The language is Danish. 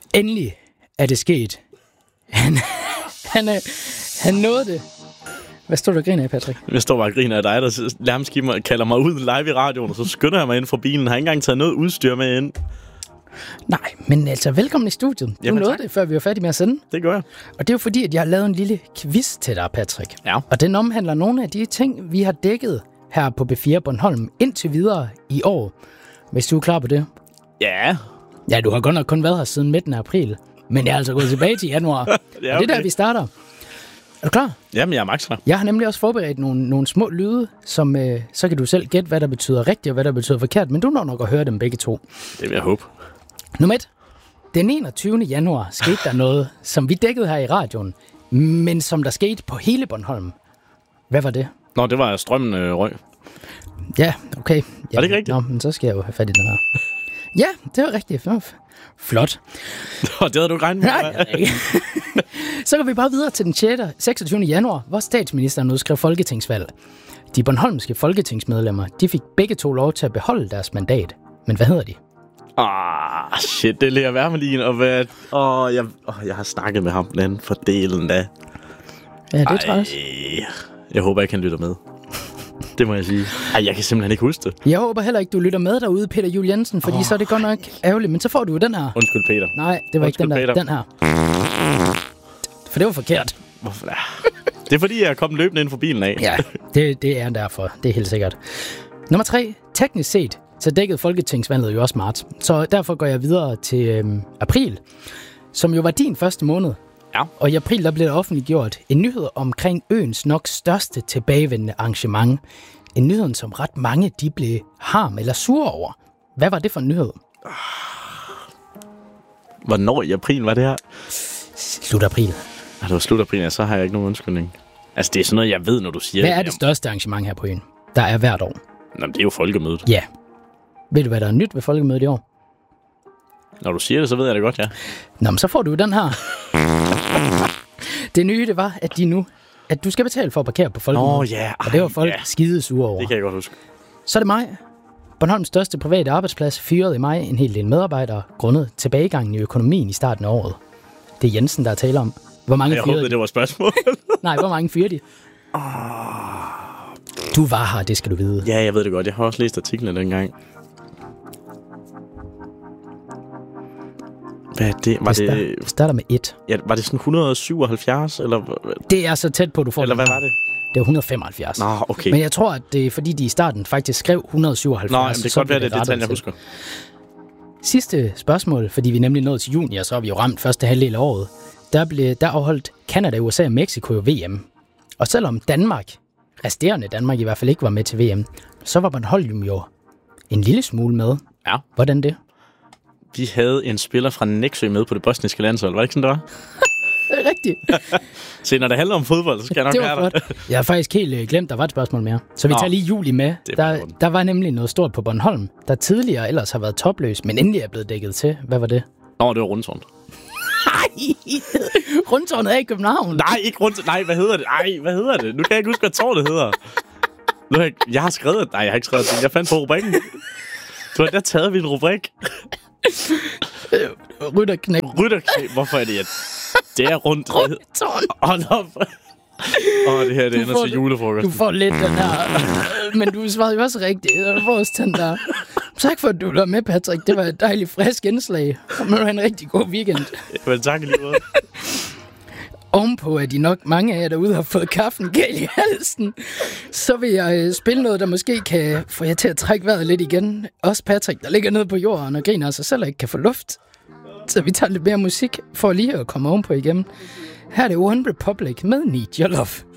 Endelig er det sket. Han nåede det. Hvad står du og griner af, Patrick? Jeg står bare og griner af dig, der nærmest kalder mig ud live i radioen, og så skynder jeg mig ind fra bilen. Har ikke engang taget noget udstyr med ind. Nej, men altså, velkommen i studiet. Du nåede det, før vi var færdige med at sende. Det gør jeg. Og det er jo fordi, at jeg har lavet en lille quiz til dig, Patrick. Ja. Og den omhandler nogle af de ting, vi har dækket her på B4 Bornholm indtil videre i år. Hvis du er klar på det. Ja. Ja, du har godt nok kun været her siden midten af april. Men jeg er altså gået tilbage til januar. Ja, okay. Og det er der, vi starter. Er du klar? Jamen, jeg er max klar. Jeg har nemlig også forberedt nogle små lyde, som så kan du selv gætte, hvad der betyder rigtigt og hvad der betyder forkert. Men du når nok at høre dem begge to. Det vil jeg håbe. Nummer 1. Den 21. januar skete der noget, som vi dækkede her i radioen, men som der skete på hele Bornholm. Hvad var det? Nå, det var strømmen røg. Ja, okay. Ja, var det ikke rigtigt? Nå, men så skal jeg jo have fat i den her. Ja, det var rigtigt. Flot. Det havde du ikke regnet med. Nej. Så går vi bare videre til den 26. januar, hvor statsministeren udskrev folketingsvalg. De bornholmske folketingsmedlemmer, de fik begge to lov til at beholde deres mandat. Men hvad hedder de? Shit, det lærer Wermelin og hvad... jeg har snakket med ham den anden for delen da. Ja, det er træls. Jeg håber ikke, han lytter med. Det må jeg sige. Jeg kan simpelthen ikke huske det. Jeg håber heller ikke, du lytter med derude, Peter Juel Jensen, fordi så er det godt nok ærgerligt. Men så får du jo den her. Undskyld, Peter. Nej, det var ikke den der. Peter. Den her. For det var forkert. Hvorfor? Det er fordi, jeg er kommet løbende ind for bilen af. Ja, det er derfor. Det er helt sikkert. Nummer 3. Teknisk set, så dækkede folketingsvalget jo også marts. Så derfor går jeg videre til april, som jo var din første måned. Ja. Og i april der blev der offentliggjort en nyhed omkring øens nok største tilbagevendende arrangement. En nyhed, som ret mange de blev harm eller sure over. Hvad var det for en nyhed? Hvornår i april var det her? Slut april. Det var slut april, så har jeg ikke nogen undskyldning. Altså, det er sådan noget, jeg ved, når du siger det. Hvad er det største arrangement her på øen, der er hvert år? Nå, det er jo folkemødet. Ja. Ved du, hvad der er nyt ved folkemødet i år? Når du siger det, så ved jeg det godt, ja. Nå, men så får du den her. Det nye, det var, at du skal betale for at parkere på folkemødet. Ja. Og det var folk skide sure over. Det kan jeg godt huske. Så er det maj. Bornholms største private arbejdsplads fyrede i maj en hel del medarbejdere grundet tilbagegangen i økonomien i starten af året. Det er Jensen, der taler om. Hvor mange jeg håbede, det var et spørgsmål. Nej, hvor mange fyrer de? Du var her, det skal du vide. Ja, jeg ved det godt. Jeg har også læst artiklen dengang. Hvad er det? Det starter med 1. Ja, var det sådan 177, eller? Det er så tæt på, du får. Eller hvad var det? Det var 175. Nå, okay. Men jeg tror, at det er fordi, de i starten faktisk skrev 177. Nå, men det kan godt være, det er det, jeg husker. Sidste spørgsmål, fordi vi nemlig nåede til juni, og så har vi jo ramt første halvdel af året. Der afholdt Canada, USA og Mexico jo VM. Og selvom resterende Danmark i hvert fald ikke var med til VM, så var Bornholm jo en lille smule med. Ja. Hvordan det? Vi havde en spiller fra Nexø med på det bosniske landshold. Var det ikke sådan, det var? Det er rigtigt. Se, når det handler om fodbold, så skal jeg nok være der. Jeg har faktisk helt glemt, der var et spørgsmål mere. Så vi tager lige juli med. Der var nemlig noget stort på Bornholm, der tidligere ellers har været topløs, men endelig er blevet dækket til. Hvad var det? Nå, det var Rundtårn. Nej, Rundtårnet er i København. Nej, ikke Rundtårn. Nej, hvad hedder det? Hvad hedder det? Nu kan jeg ikke huske, hvad tårnet hedder. Jeg har skrevet det. Nej, jeg har ikke skrevet det. Jeg fandt på rubrikken. Der taget vi en rubrik. Rytterknæk. Hvorfor er det? Det er Rundtårn. Hold op. Det her, det ender til julefrokost. Du får lidt den her. Men du svarede jo også rigtigt. Du får også den der. Tak for, at du var med, Patrick. Det var et dejligt frisk indslag. Og nu har en rigtig god weekend. Men tak lige måde. Ovenpå, at de nok mange af jer derude har fået kaffen galt i halsen, så vil jeg spille noget, der måske kan få jer til at trække vejret lidt igen. Også Patrick, der ligger nede på jorden og griner af sig selv og ikke kan få luft. Så vi tager lidt mere musik for lige at komme ovenpå igen. Her er det One Republic med Need Your Love.